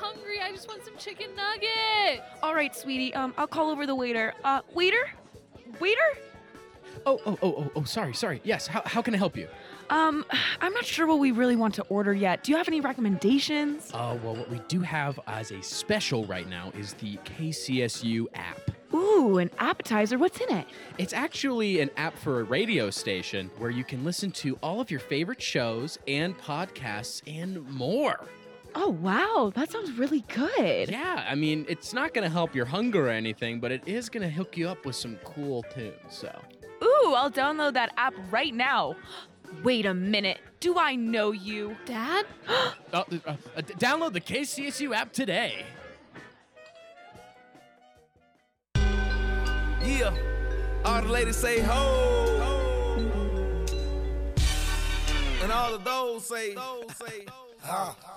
hungry. I just want some chicken nuggets. All right, sweetie. I'll call over the waiter. Waiter? Oh, sorry. Yes, how can I help you? I'm not sure what we really want to order yet. Do you have any recommendations? Well, what we do have as a special right now is the KCSU app. Ooh, an appetizer. What's in it? It's actually an app for a radio station where you can listen to all of your favorite shows and podcasts and more. Oh, wow. That sounds really good. Yeah, I mean, it's not going to help your hunger or anything, but it is going to hook you up with some cool tunes, so. Ooh, I'll download that app right now. Wait a minute. Do I know you? Dad? Download the KCSU app today. Yeah, all the ladies say ho, and all of those say ha.